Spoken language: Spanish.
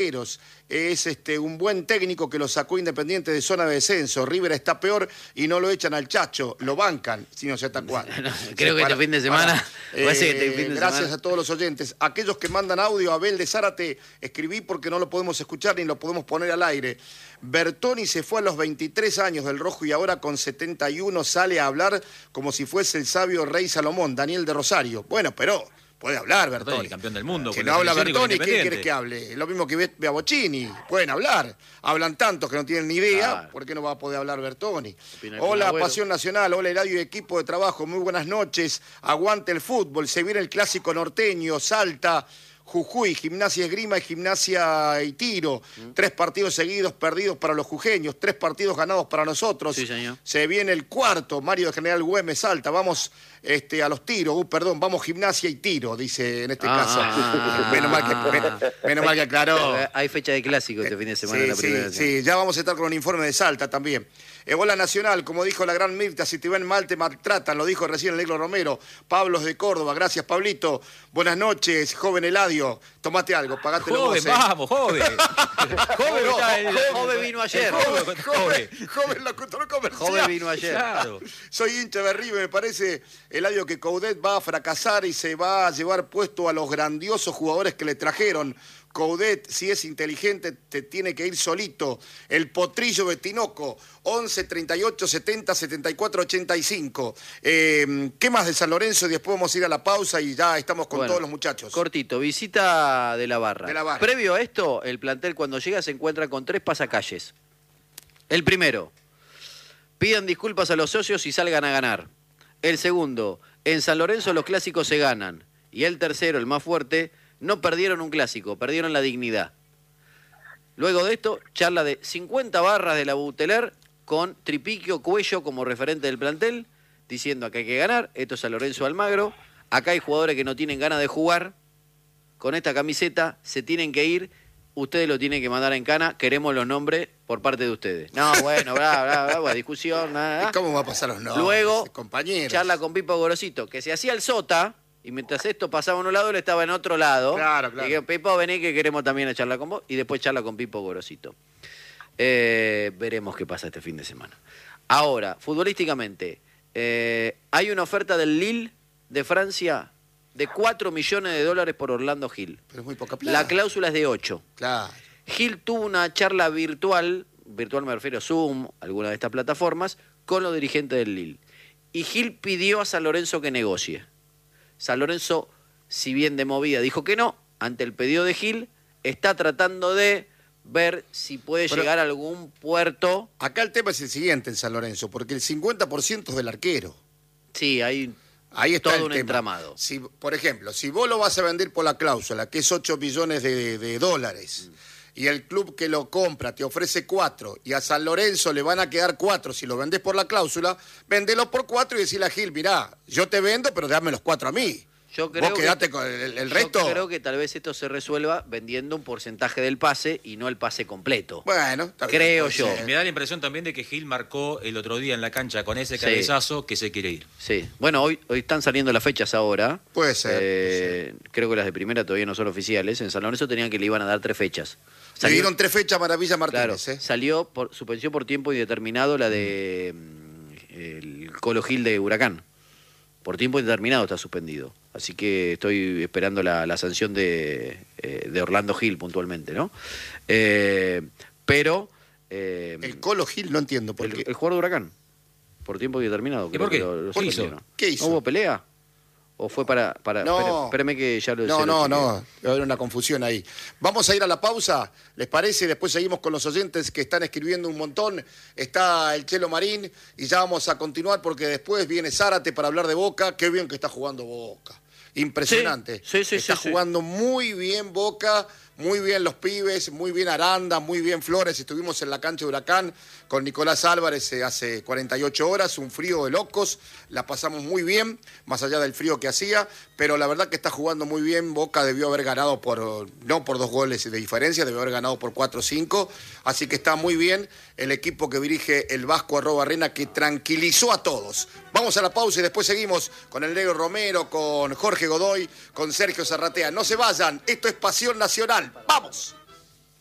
Es un buen técnico que lo sacó Independiente de zona de descenso. River está peor y no lo echan al Chacho, lo bancan, si no se está cuándo. Creo que este fin de semana. Gracias a todos los oyentes. Aquellos que mandan audio, Abel de Zárate, escribí porque no lo podemos escuchar ni lo podemos poner al aire. Bertoni se fue a los 23 años del Rojo y ahora con 71 sale a hablar como si fuese el sabio rey Salomón, Daniel de Rosario. Bueno, pero puede hablar Bertoni. Campeón del mundo. Que no habla Bertoni, ¿quién quieres que hable? Es lo mismo que ve a Bocini. Pueden hablar. Hablan tantos que no tienen ni idea. ¿Por qué no va a poder hablar Bertoni? Hola, Pasión Nacional. Hola, Eladio y equipo de trabajo. Muy buenas noches. Aguante el fútbol. Se viene el clásico norteño. Salta, Jujuy, Gimnasia Esgrima y Gimnasia y Tiro. 3 partidos seguidos perdidos para los jujeños, 3 partidos ganados para nosotros. Sí, señor. Se viene el cuarto, Mario de General Güemes, Salta. Vamos a los tiros, vamos Gimnasia y Tiro, dice en este caso. Menos mal que aclaró. Hay fecha de clásico este fin de semana. Sí, ya vamos a estar con un informe de Salta también. Hola Nacional, como dijo la gran Mirta, si te ven mal te maltratan, lo dijo recién el Negro Romero. Pablos de Córdoba, gracias Pablito. Buenas noches, joven Eladio. Tomate algo, pagátelo joven, vos. Vamos, joven. Joven vino ayer. Joven locutor comercial. Joven vino ayer. Claro. Soy hincha de River, me parece, Eladio, que Coudet va a fracasar y se va a llevar puesto a los grandiosos jugadores que le trajeron. Coudet, si es inteligente, te tiene que ir solito. El Potrillo de Tinoco, 11 38 70 74 85. ¿Qué más de San Lorenzo? Y después vamos a ir a la pausa y ya estamos con todos los muchachos. Cortito, visita de la Barra. De la Barra. Previo a esto, el plantel cuando llega se encuentra con 3 pasacalles. El primero, pidan disculpas a los socios y salgan a ganar. El segundo, en San Lorenzo los clásicos se ganan. Y el tercero, el más fuerte, no perdieron un clásico, perdieron la dignidad. Luego de esto, charla de 50 barras de la Buteler con Tripiquio Cuello como referente del plantel, diciendo que hay que ganar. Esto es San Lorenzo Almagro. Acá hay jugadores que no tienen ganas de jugar. Con esta camiseta se tienen que ir. Ustedes lo tienen que mandar en cana. Queremos los nombres por parte de ustedes. No, bueno, discusión, nada. ¿Cómo va a pasar los nombres? Luego, compañeros? Charla con Pipo Gorosito, que se hacía el sota. Y mientras esto pasaba en un lado, él estaba en otro lado. Claro. Y dije, Pipo, vení que queremos también charlar con vos. Y después charla con Pipo Gorosito. Veremos qué pasa este fin de semana. Ahora, futbolísticamente, hay una oferta del Lille de Francia de $4 millones por Orlando Gil. Pero es muy poca plata. La cláusula es de 8. Claro. Gil tuvo una charla virtual me refiero a Zoom, alguna de estas plataformas, con los dirigentes del Lille. Y Gil pidió a San Lorenzo que negocie. San Lorenzo, si bien de movida dijo que no, ante el pedido de Gil, está tratando de ver si puede llegar a algún puerto. Acá el tema es el siguiente en San Lorenzo, porque el 50% es del arquero. Sí, ahí está todo un tema. entramado. Si, por ejemplo, si vos lo vas a vender por la cláusula, que es 8 millones de dólares, y el club que lo compra te ofrece 4, y a San Lorenzo le van a quedar 4 si lo vendés por la cláusula, vendelo por 4 y decirle a Gil, mirá, yo te vendo, pero dame los 4 a mí. Vos quedate con el resto. Yo creo que tal vez esto se resuelva vendiendo un porcentaje del pase y no el pase completo. Bueno, creo yo. Me da la impresión también de que Gil marcó el otro día en la cancha con ese cabezazo que se quiere ir. Sí. Bueno, hoy están saliendo las fechas ahora. Puede ser. Creo que las de primera todavía no son oficiales. En San Lorenzo tenían que le iban a dar 3 fechas. Le dieron 3 fechas a Maravilla Martínez. Claro, salió por suspensión por tiempo indeterminado la de el Colo Gil de Huracán. Por tiempo indeterminado está suspendido. Así que estoy esperando la sanción de Orlando Gil puntualmente, ¿no? Pero... el Colo Gil no entiendo por qué. El jugador de Huracán. Por tiempo indeterminado. ¿Y por qué? ¿Qué hizo? ¿Qué hizo? ¿No hubo pelea? ¿O fue para no, espérame que ya lo... No, va a haber una confusión ahí. Vamos a ir a la pausa, ¿les parece? Después seguimos con los oyentes que están escribiendo un montón. Está el Chelo Marín y ya vamos a continuar porque después viene Zárate para hablar de Boca. Qué bien que está jugando Boca. Impresionante. Sí, está jugando muy bien Boca, muy bien los pibes, muy bien Aranda, muy bien Flores. Estuvimos en la cancha de Huracán con Nicolás Álvarez hace 48 horas, un frío de locos, la pasamos muy bien, más allá del frío que hacía, pero la verdad que está jugando muy bien. Boca debió haber ganado no por 2 goles de diferencia, debió haber ganado por 4 o 5, así que está muy bien el equipo que dirige el Vasco Arrobarrena, que tranquilizó a todos. Vamos a la pausa y después seguimos con el Negro Romero, con Jorge Godoy, con Sergio Zarratea. No se vayan, esto es Pasión Nacional. ¡Vamos!